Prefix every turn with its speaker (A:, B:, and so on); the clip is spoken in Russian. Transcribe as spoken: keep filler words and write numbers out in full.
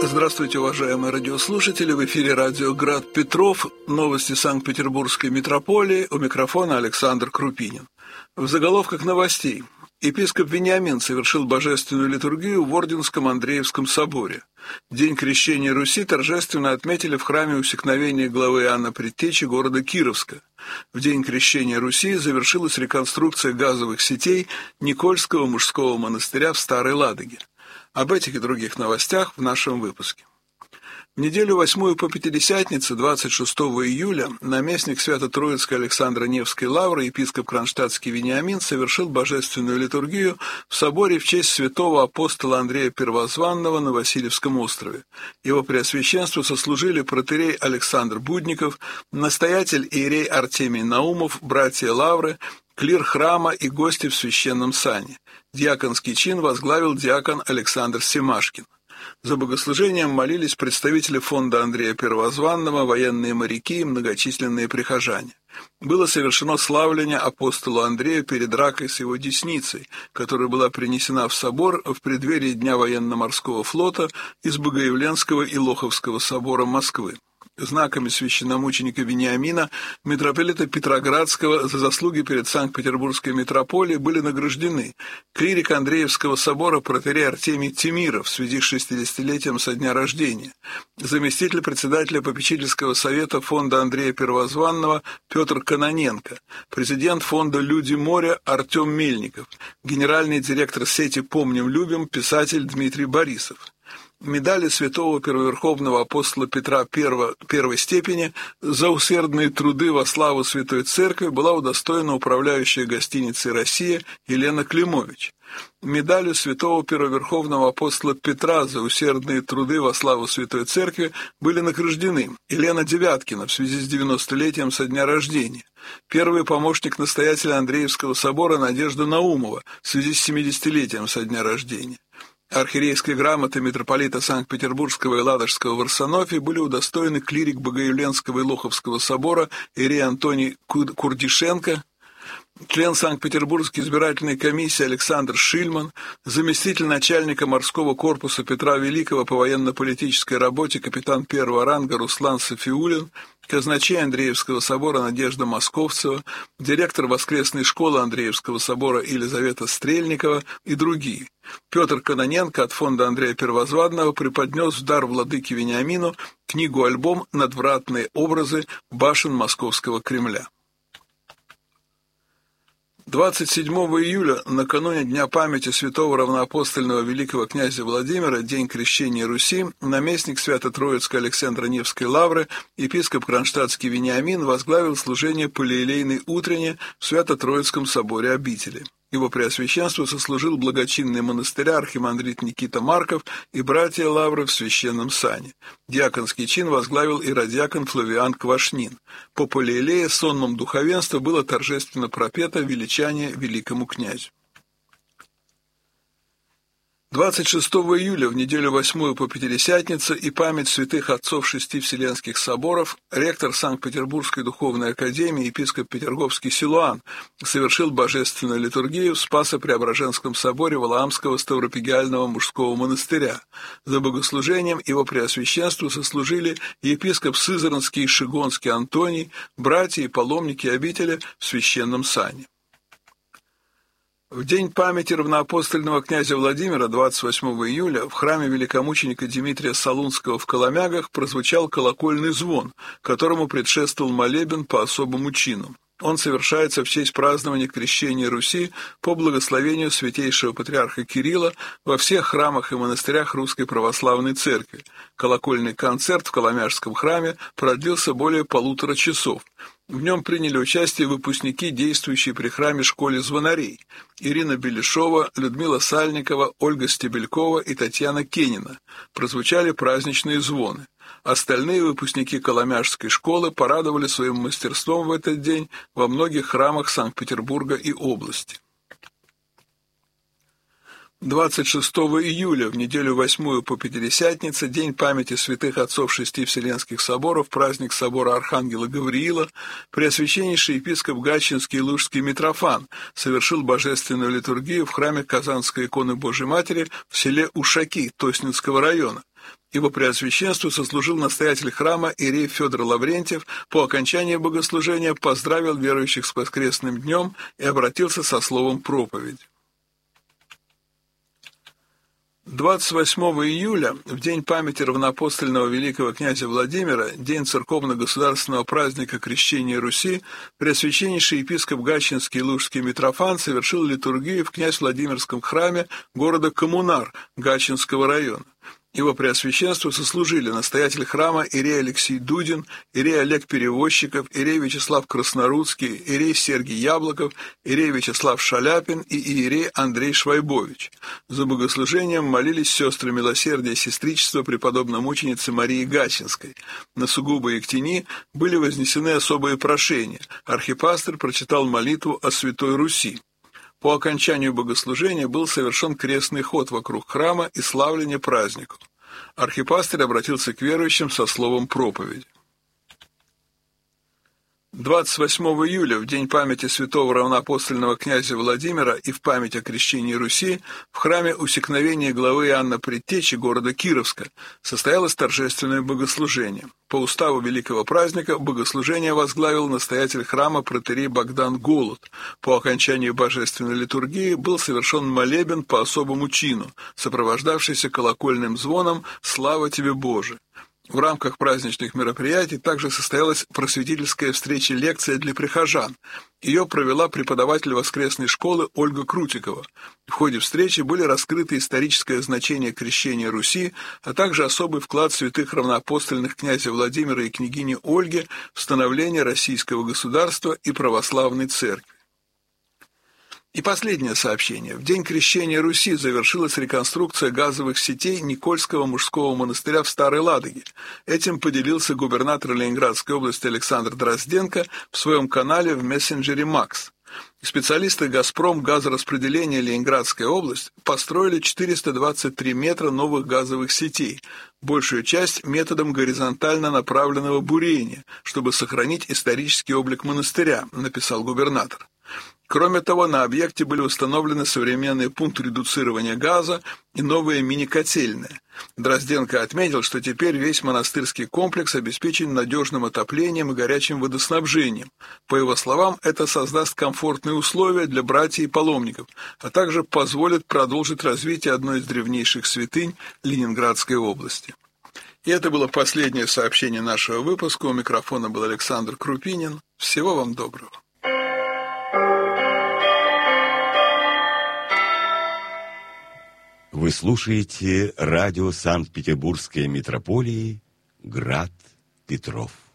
A: Здравствуйте, уважаемые радиослушатели! В эфире радио «Град Петров». Новости Санкт-Петербургской митрополии. У микрофона Александр Крупинин. В заголовках новостей. Епископ Вениамин совершил божественную литургию в Орденском Андреевском соборе. День крещения Руси торжественно отметили в храме Усекновения главы Иоанна Предтечи города Кировска. В день крещения Руси завершилась реконструкция газовых сетей Никольского мужского монастыря в Старой Ладоге. Об этих и других новостях в нашем выпуске. В неделю восьмую по Пятидесятнице, двадцать шестого июля, наместник Свято-Троицкой Александро-Невской лавры, епископ Кронштадтский Вениамин, совершил божественную литургию в соборе в честь святого апостола Андрея Первозванного на Васильевском острове. Его преосвященство сослужили протоиерей Александр Будников, настоятель иерей Артемий Наумов, братья лавры, клир храма и гости в священном сане. Диаконский чин возглавил диакон Александр Семашкин. За богослужением молились представители фонда Андрея Первозванного, военные моряки и многочисленные прихожане. Было совершено славление апостолу Андрею перед ракой с его десницей, которая была принесена в собор в преддверии Дня военно-морского флота из Богоявленского и Лоховского собора Москвы. Знаками священномученика Вениамина, митрополита Петроградского, за заслуги перед Санкт-Петербургской митрополией были награждены клирик Андреевского собора протоиерей Артемий Темиров в связи с шестидесятилетием со дня рождения, заместитель председателя попечительского совета фонда Андрея Первозванного Петр Кононенко, президент фонда «Люди моря» Артем Мельников, генеральный директор сети «Помним, любим» писатель Дмитрий Борисов. Медали святого первоверховного апостола Петра I, первой степени за усердные труды во славу Святой Церкви была удостоена управляющая гостиницей «Россия» Елена Климович. Медалью святого первоверховного апостола Петра за усердные труды во славу Святой Церкви были награждены Елена Девяткина в связи с девяностолетием со дня рождения, первый помощник настоятеля Андреевского собора Надежда Наумова в связи с семидесятилетием со дня рождения. Архиерейской грамоты митрополита Санкт-Петербургского и Ладожского Варсонофия были удостоены клирик Богоявленского и Лоховского собора иерей Антоний Курдишенко, член Санкт-Петербургской избирательной комиссии Александр Шильман, заместитель начальника морского корпуса Петра Великого по военно-политической работе капитан первого ранга Руслан Софиулин, казначей Андреевского собора Надежда Московцева, директор воскресной школы Андреевского собора Елизавета Стрельникова и другие. Петр Кононенко от фонда Андрея Первозванного преподнес в дар владыке Вениамину книгу-альбом «Надвратные образы башен Московского Кремля». двадцать седьмого июля, накануне Дня памяти святого равноапостольного великого князя Владимира, день крещения Руси, наместник Свято-Троицкой Александро-Невской лавры, епископ Кронштадтский Вениамин возглавил служение полиелейной утренне в Свято-Троицком соборе обители. Его преосвященство сослужил благочинный монастыря архимандрит Никита Марков и братья лавры в священном сане. Диаконский чин возглавил иродиакон Флавиан Квашнин. По полиелее сонмом духовенства было торжественно пропето величание великому князю. двадцать шестого июля, в неделю восьмую по Пятидесятнице и память святых отцов шести Вселенских соборов, ректор Санкт-Петербургской духовной академии епископ Петерговский Силуан совершил божественную литургию в Спасо-Преображенском соборе Валаамского Ставропигиального мужского монастыря. За богослужением его преосвященству сослужили епископ Сызранский и Шигонский Антоний, братья и паломники обители в священном сане. В день памяти равноапостольного князя Владимира, двадцать восьмого июля, в храме великомученика Дмитрия Солунского в Коломягах прозвучал колокольный звон, которому предшествовал молебен по особому чину. Он совершается в честь празднования крещения Руси по благословению святейшего патриарха Кирилла во всех храмах и монастырях Русской Православной Церкви. Колокольный концерт в Коломяжском храме продлился более полутора часов. В нем приняли участие выпускники, действующие при храме школе звонарей: Ирина Белешова, Людмила Сальникова, Ольга Стебелькова и Татьяна Кенина. Прозвучали праздничные звоны. Остальные выпускники Коломяжской школы порадовали своим мастерством в этот день во многих храмах Санкт-Петербурга и области. двадцать шестого июля, в неделю восьмую по Пятидесятнице, день памяти святых отцов шести Вселенских соборов, праздник собора Архангела Гавриила, преосвященнейший епископ Гатчинский и Лужский Митрофан совершил божественную литургию в храме Казанской иконы Божией Матери в селе Ушаки Тоснинского района. Его Преосвященству сослужил настоятель храма иерей Федор Лаврентьев, по окончании богослужения поздравил верующих с воскресным днем и обратился со словом проповеди. двадцать восьмого июля, в день памяти равноапостольного великого князя Владимира, день церковно-государственного праздника Крещения Руси, преосвященнейший епископ Гатчинский и Лужский Митрофан совершил литургию в князь-Владимирском храме города Коммунар Гатчинского района. Его Преосвященству сослужили настоятель храма иерей Алексей Дудин, иерей Олег Перевозчиков, иерей Вячеслав Краснорудский, иерей Сергий Яблоков, иерей Вячеслав Шаляпин и иерей Андрей Швайбович. За богослужением молились сестры милосердия и сестричества преподобно-мученицы Марии Гатчинской. На сугубо Ектени были вознесены особые прошения. Архипастырь прочитал молитву о Святой Руси. По окончанию богослужения был совершен крестный ход вокруг храма и славление празднику. Архипастырь обратился к верующим со словом проповеди. двадцать восьмого июля, в день памяти святого равноапостольного князя Владимира и в память о крещении Руси, в храме Усекновения главы Иоанна Предтечи города Кировска состоялось торжественное богослужение. По уставу великого праздника богослужение возглавил настоятель храма протоиерей Богдан Голод. По окончанию божественной литургии был совершен молебен по особому чину, сопровождавшийся колокольным звоном «Слава тебе, Боже!». В рамках праздничных мероприятий также состоялась просветительская встреча-лекция для прихожан. Ее провела преподаватель воскресной школы Ольга Крутикова. В ходе встречи были раскрыты историческое значение крещения Руси, а также особый вклад святых равноапостольных князя Владимира и княгини Ольги в становление российского государства и православной церкви. И последнее сообщение. В день крещения Руси завершилась реконструкция газовых сетей Никольского мужского монастыря в Старой Ладоге. Этим поделился губернатор Ленинградской области Александр Дрозденко в своем канале в мессенджере Макс. Специалисты «Газпром» газораспределения Ленинградская область построили четыреста двадцать три метра новых газовых сетей, большую часть методом горизонтально направленного бурения, чтобы сохранить исторический облик монастыря, написал губернатор. Кроме того, на объекте были установлены современные пункты редуцирования газа и новые мини-котельные. Дрозденко отметил, что теперь весь монастырский комплекс обеспечен надежным отоплением и горячим водоснабжением. По его словам, это создаст комфортные условия для братьев и паломников, а также позволит продолжить развитие одной из древнейших святынь Ленинградской области. И это было последнее сообщение нашего выпуска. У микрофона был Александр Крупинин. Всего вам доброго.
B: Вы слушаете радио Санкт-Петербургской митрополии «Град Петров».